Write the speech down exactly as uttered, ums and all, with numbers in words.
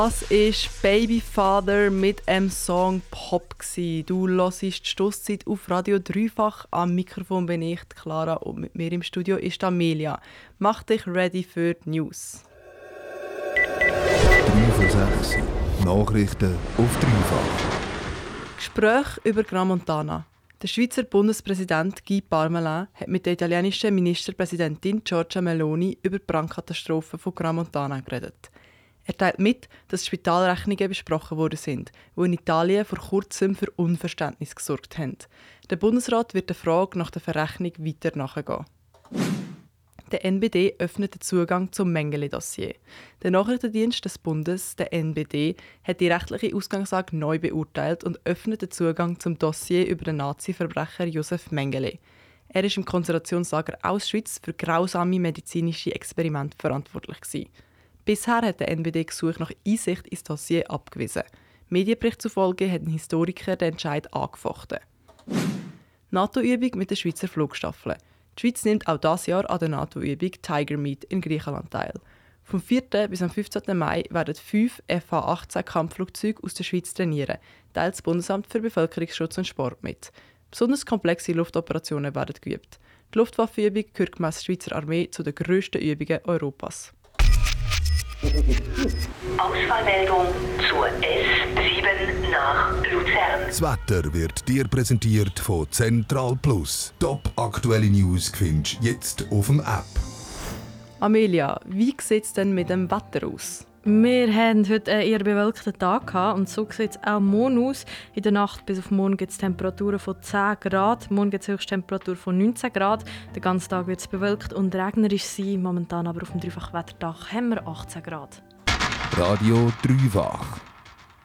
Das war Babyfather mit dem Song Pop. Du hörst die Stosszeit auf Radio Dreifach. Am Mikrofon bin ich, Clara, und mit mir im Studio ist Amelia. Mach dich ready für die News. drei von sechs Nachrichten auf Dreifach. Gespräch über Gran Montana. Der Schweizer Bundespräsident Guy Parmelin hat mit der italienischen Ministerpräsidentin Giorgia Meloni über die Brandkatastrophe von Gran Montana geredet. Er teilt mit, dass Spitalrechnungen besprochen worden sind, die in Italien vor kurzem für Unverständnis gesorgt haben. Der Bundesrat wird der Frage nach der Verrechnung weiter nachgehen. Der N B D öffnet den Zugang zum Mengele-Dossier. Der Nachrichtendienst des Bundes, der N B D, hat die rechtliche Ausgangslage neu beurteilt und öffnet den Zugang zum Dossier über den Nazi-Verbrecher Josef Mengele. Er war im Konzentrationslager Auschwitz für grausame medizinische Experimente verantwortlich gewesen. Bisher hat der N B D Gesuch nach Einsicht ins Dossier abgewiesen. Medienbericht zufolge hat ein Historiker den Entscheid angefochten. NATO-Übung mit der Schweizer Flugstaffel. Die Schweiz nimmt auch dieses Jahr an der NATO-Übung Tiger Meet in Griechenland teil. Vom vierten bis am fünfzehnten Mai werden fünf F A achtzehn Kampfflugzeuge aus der Schweiz trainieren, teilt das Bundesamt für Bevölkerungsschutz und Sport mit. Besonders komplexe Luftoperationen werden geübt. Die Luftwaffenübung gehört gemäss der Schweizer Armee zu den grössten Übungen Europas. Ausfallmeldung zur S sieben nach Luzern. Das Wetter wird dir präsentiert von Central Plus. Top aktuelle News findest du jetzt auf dem App. Amelia, wie sieht es denn mit dem Wetter aus? Wir hatten heute einen eher bewölkten Tag und so sieht es auch morgen aus. In der Nacht bis auf morgen gibt es Temperaturen von zehn Grad. Morgen gibt es Höchsttemperatur von neunzehn Grad. Den ganzen Tag wird es bewölkt und regnerisch sein. Momentan aber auf dem Dreifach-Wetterdach haben wir achtzehn Grad. Radio Dreifach.